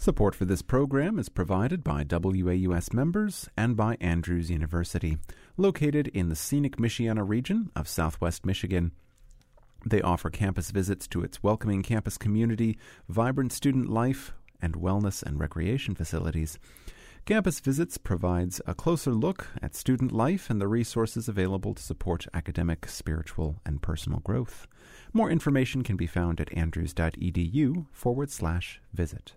Support for this program is provided by WAUS members and by Andrews University, located in the scenic Michiana region of southwest Michigan. They offer campus visits to its welcoming campus community, vibrant student life, and wellness and recreation facilities. Campus Visits provides a closer look at student life and the resources available to support academic, spiritual, and personal growth. More information can be found at andrews.edu/visit.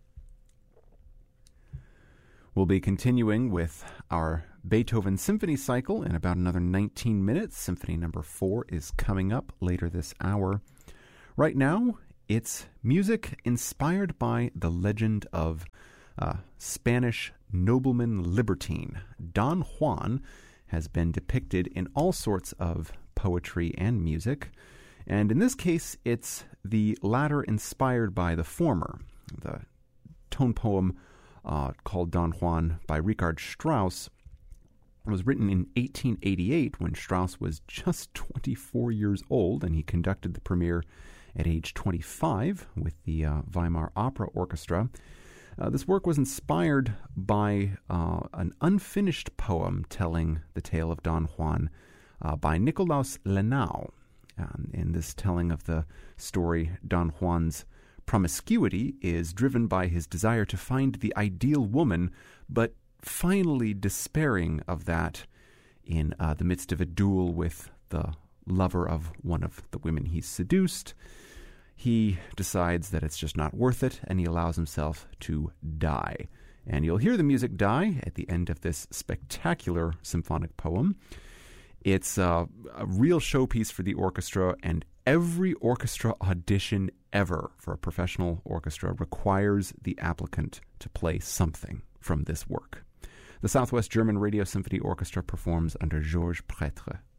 We'll be continuing with our Beethoven Symphony Cycle in about another 19 minutes. Symphony number 4 is coming up later this hour. Right now, it's music inspired by the legend of Spanish nobleman libertine. Don Juan has been depicted in all sorts of poetry and music, and in this case, it's the latter inspired by the former. The tone poem called Don Juan by Richard Strauss was written in 1888 when Strauss was just 24 years old, and he conducted the premiere at age 25 with the Weimar Opera Orchestra. This work was inspired by an unfinished poem telling the tale of Don Juan by Nicolaus Lenau. In this telling of the story, Don Juan's promiscuity is driven by his desire to find the ideal woman, but finally despairing of that in the midst of a duel with the lover of one of the women he's seduced. He decides that it's just not worth it, and he allows himself to die. And you'll hear the music die at the end of this spectacular symphonic poem. It's a real showpiece for the orchestra, and every orchestra audition ever for a professional orchestra requires the applicant to play something from this work. The Southwest German Radio Symphony Orchestra performs under Georges Prêtre.